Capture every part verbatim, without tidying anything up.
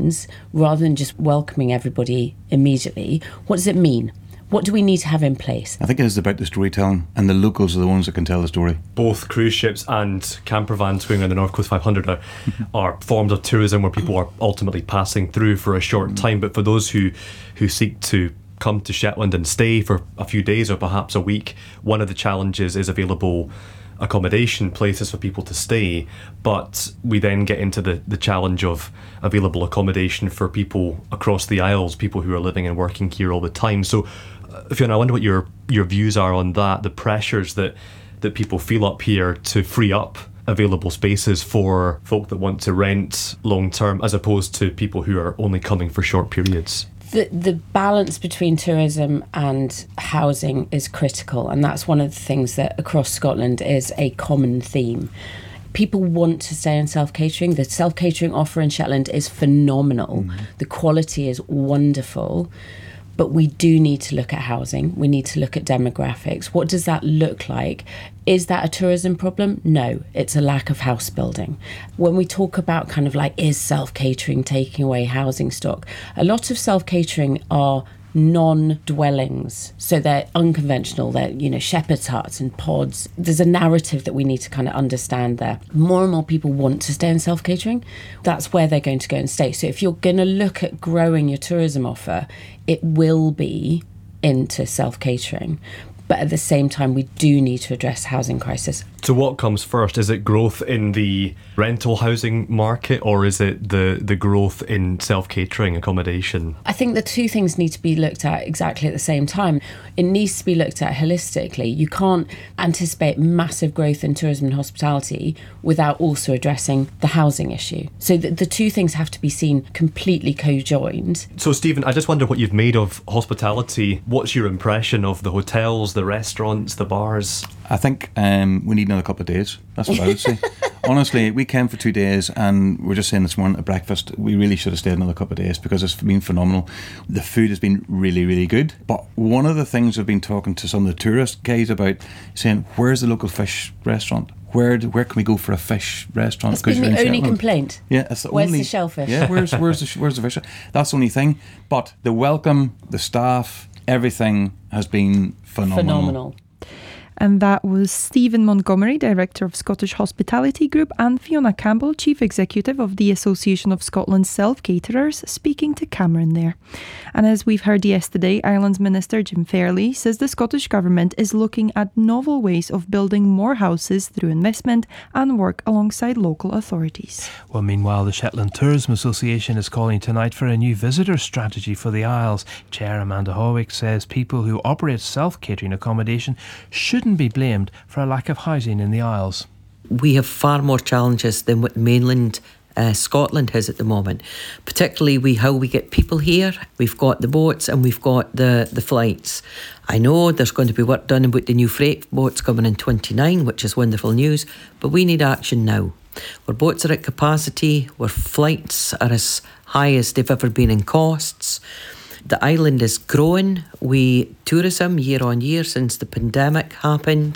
means, rather than just welcoming everybody immediately, what does it mean? What do we need to have in place? I think it is about the storytelling, and the locals are the ones that can tell the story. Both cruise ships and camper vans going around the North Coast five hundred are, are forms of tourism where people are ultimately passing through for a short time. But for those who, who seek to come to Shetland and stay for a few days or perhaps a week, one of the challenges is available accommodation, places for people to stay. But we then get into the, the challenge of available accommodation for people across the Isles, people who are living and working here all the time. So Fiona, I wonder what your your views are on that, the pressures that, that people feel up here to free up available spaces for folk that want to rent long term, as opposed to people who are only coming for short periods. The, the balance between tourism and housing is critical, and that's one of the things that across Scotland is a common theme. People want to stay in self-catering. The self-catering offer in Shetland is phenomenal. Mm. The quality is wonderful. But we do need to look at housing. We need to look at demographics. What does that look like? Is that a tourism problem? No, it's a lack of house building. When we talk about kind of like, is self-catering taking away housing stock? A lot of self-catering are non-dwellings. So they're unconventional. They're, you know, shepherd's huts and pods. There's a narrative that we need to kind of understand there. More and more people want to stay in self-catering. That's where they're going to go and stay. So if you're going to look at growing your tourism offer, it will be into self-catering. But at the same time, we do need to address housing crisis. So what comes first? Is it growth in the rental housing market, or is it the, the growth in self-catering accommodation? I think the two things need to be looked at exactly at the same time. It needs to be looked at holistically. You can't anticipate massive growth in tourism and hospitality without also addressing the housing issue. So the, the two things have to be seen completely co-joined. So Stephen, I just wonder what you've made of hospitality. What's your impression of the hotels, the restaurants, the bars? I think um, we need another couple of days. That's what I would say. Honestly, we came for two days and we were just saying this morning at breakfast, we really should have stayed another couple of days because it's been phenomenal. The food has been really, really good. But one of the things I've been talking to some of the tourist guys about, saying, where's the local fish restaurant? Where do, where can we go for a fish restaurant? That's been the only Shetland. Complaint. Yeah, it's the where's only, the shellfish? Yeah, where's where's the where's the fish? That's the only thing. But the welcome, the staff, everything has been phenomenal. Phenomenal. And that was Stephen Montgomery, Director of Scottish Hospitality Group, and Fiona Campbell, Chief Executive of the Association of Scotland's Self-Caterers, speaking to Cameron there. And as we've heard yesterday, Ireland's Minister Jim Fairley says the Scottish Government is looking at novel ways of building more houses through investment and work alongside local authorities. Well, meanwhile, the Shetland Tourism Association is calling tonight for a new visitor strategy for the Isles. Chair Amanda Hawick says people who operate self-catering accommodation should be blamed for a lack of housing in the Isles. We have far more challenges than what mainland uh, Scotland has at the moment, particularly we how we get people here. We've got the boats and we've got the, the flights. I know there's going to be work done about the new freight boats coming in twenty-nine, which is wonderful news, but we need action now. Our boats are at capacity, our flights are as high as they've ever been in costs. The island is growing. We tourism year on year since the pandemic happened.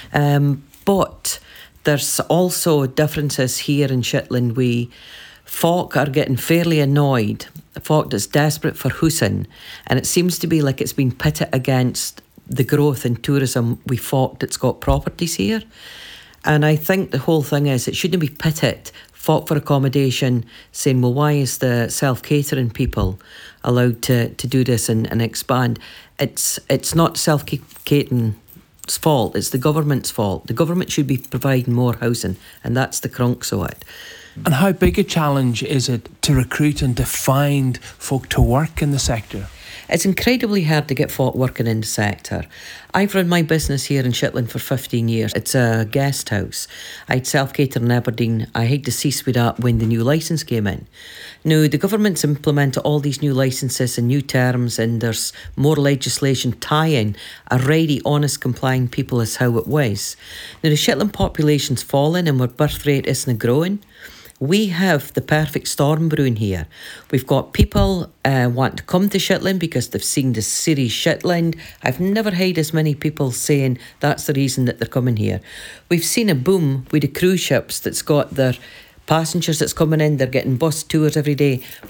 Um, but there's also differences here in Shetland. We folk are getting fairly annoyed. Folk that's desperate for housing. And it seems to be like it's been pitted against the growth in tourism we folk that's got properties here. And I think the whole thing is it shouldn't be pitted, fought for accommodation, saying, well, why is the self-catering people allowed to, to do this and, and expand? It's it's not self-catering's fault, it's the government's fault. The government should be providing more housing, and that's the crux of it. And how big a challenge is it to recruit and to find folk to work in the sector? It's incredibly hard to get folk working in the sector. I've run my business here in Shetland for fifteen years. It's a guest house. I had self-cater in Aberdeen. I had to cease with that when the new licence came in. Now, the government's implemented all these new licences and new terms, and there's more legislation tying already honest, complying people as how it was. Now, the Shetland population's fallen and our birth rate isn't growing. We have the perfect storm brewing here. We've got people uh, wanting to come to Shetland because they've seen the series Shetland. I've never heard as many people saying that's the reason that they're coming here. We've seen a boom with the cruise ships that's got their passengers that's coming in. They're getting bus tours every day.